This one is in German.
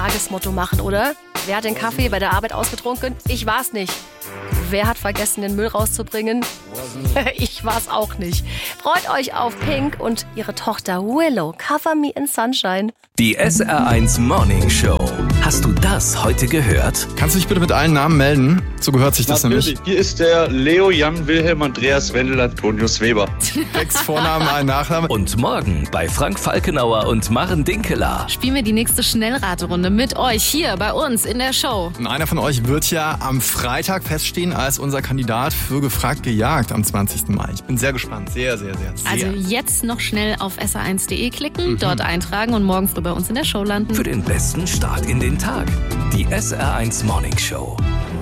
Tagesmotto machen, oder? Wer hat den Kaffee bei der Arbeit ausgetrunken? Ich war's nicht. Wer hat vergessen, den Müll rauszubringen? Ich war's auch nicht. Freut euch auf Pink und ihre Tochter Willow. Cover Me in Sunshine. Die SR1 Morning Show. Hast du das heute gehört? Kannst du dich bitte mit allen Namen melden? So gehört sich das Natürlich. nämlich. Hier ist der Leo, Jan, Wilhelm, Andreas, Wendel, Antonius, Weber. 6 Vornamen, ein Nachname. Und morgen bei Frank Falkenauer und Maren Dinkeler. Spielen wir die nächste Schnellraterunde mit euch hier bei uns in der Show. Und einer von euch wird ja am Freitag feststehen als unser Kandidat für Gefragt gejagt am 20. Mai. Ich bin sehr gespannt. Sehr, sehr, sehr, sehr. Also jetzt noch schnell auf sr1.de klicken, dort eintragen und morgen früh bei uns in der Show landen. Für den besten Start in den Tag. Die SR1 Morning Show.